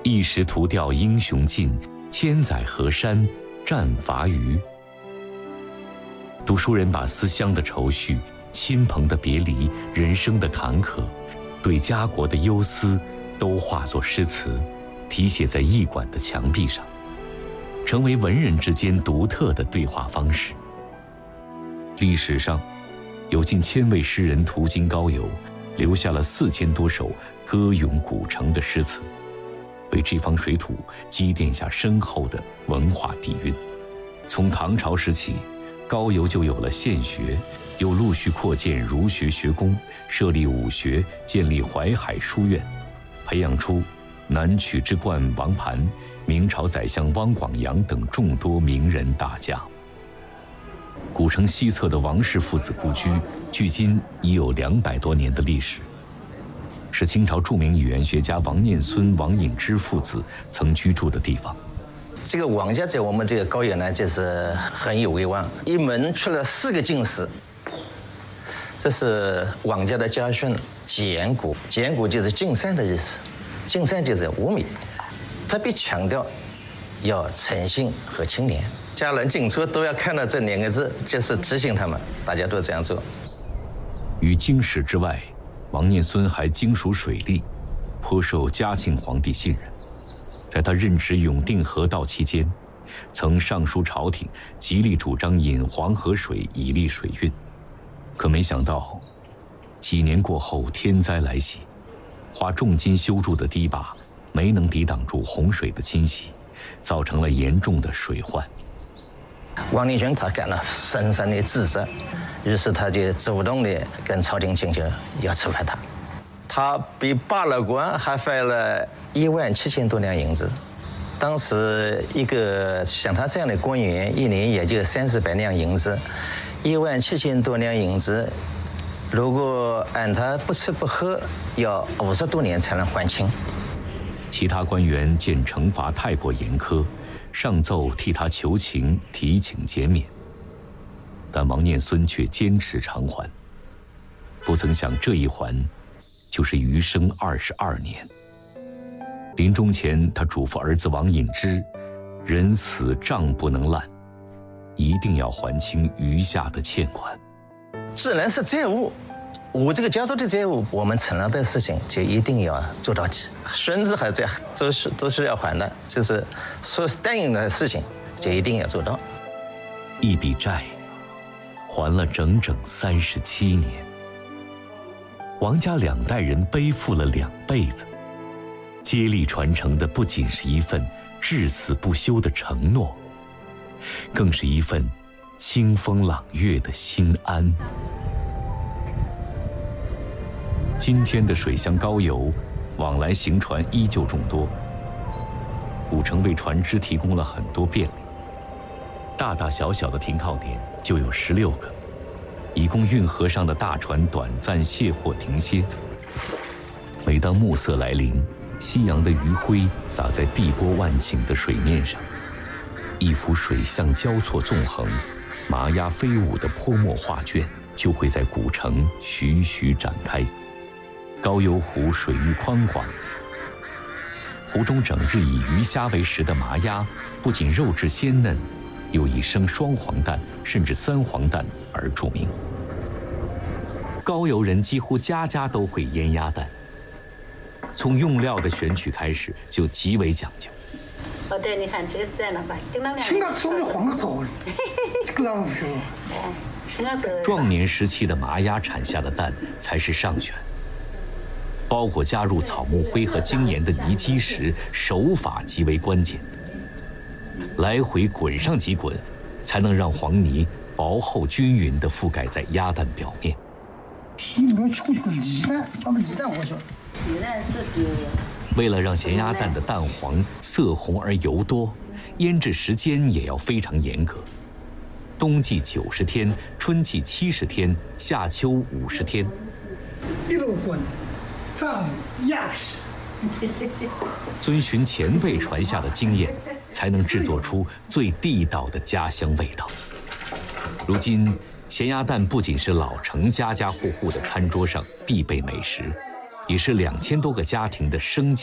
一时图钓英雄尽，千载河山战伐余。读书人把思乡的愁绪、亲朋的别离、人生的坎坷、对家国的忧思，都化作诗词，题写在驿馆的墙壁上，成为文人之间独特的对话方式。历史上，有近1000位诗人途经高邮，留下了4000多首歌咏古城的诗词，为这方水土积淀下深厚的文化底蕴。从唐朝时起，高邮就有了县学，又陆续扩建儒学学宫，设立武学，建立淮海书院，培养出南曲之冠王盘、明朝宰相汪广洋等众多名人大家。古城西侧的王氏父子故居，距今已有200多年的历史，是清朝著名语言学家王念孙、王隐之父子曾居住的地方。 这个王家在我们这个高邮呢，就是很有威望，一门出了4个进士。这是王家的家训，简古，简古就是敬善的意思，敬善就是无米，特别强调要诚信和清廉，家人进出都要看到这2个字，就是提醒他们，大家都这样做。 于经史之外，王念孙还精熟水利，颇受嘉庆皇帝信任。在他任职永定河道期间，曾上书朝廷，极力主张引黄河水以利水运。可没想到，几年过后，天灾来袭，花重金修筑的堤坝没能抵挡住洪水的侵袭，造成了严重的水患。 王立军他感到深深的自责，于是他就主动的跟朝廷请求要处罚他。他比罢了官，还罚了17000多两银子。当时一个像他这样的官员，一年也就30-100两银子，17000多两银子，如果按他不吃不喝，要50多年才能还清。 其他官员见惩罚太过严苛，上奏替他求情，提请减免。但王念孙却坚持偿还，不曾想这一还，就是余生22年。临终前，他嘱咐儿子王隐之，人死账不能烂，一定要还清余下的欠款。 既然是债务，我这个家族的债务，我们承诺的事情就一定要做到底。孙子还在，都是要还的，就是说答应的事情就一定要做到。 一笔债，还了整整37年。王家2代人背负了2辈子，接力传承的不仅是一份至死不休的承诺，更是一份清风朗月的心安。今天的水乡高邮，往来行船依旧众多，古城为船只提供了很多便利，大大小小的停靠点就有16个，以供运河上的大船短暂卸货停歇。每当暮色来临，夕阳的余晖洒在碧波万顷的水面上，一幅水象交错纵横、麻鸦飞舞的泼墨画卷就会在古城徐徐展开。高邮湖水域宽广，湖中整日以鱼虾为食的麻鸭，不仅肉质鲜嫩，又以生双黄蛋甚至3黄蛋而著名。高邮人几乎家家都会腌鸭蛋，从用料的选取开始就极为讲究。 哦，对，你看这个是这样的吧， 青岛送的黄高的，这个浪费。 壮年时期的麻鸭产下的蛋才是上选，包裹加入草木灰和精盐的泥基时，手法极为关键，来回滚上几滚，才能让黄泥薄厚均匀地覆盖在鸭蛋表面。 你要去个鸡蛋，那个鸡蛋我说， 鸡蛋是比。 为了让咸鸭蛋的蛋黄色红而油多，腌制时间也要非常严格。冬季90天，春季70天，夏秋50天。 一路滚，胀压实。 遵循前辈传下的经验，才能制作出最地道的家乡味道。如今，咸鸭蛋不仅是老城家家户户的餐桌上必备美食，也是2000多个家庭的生计。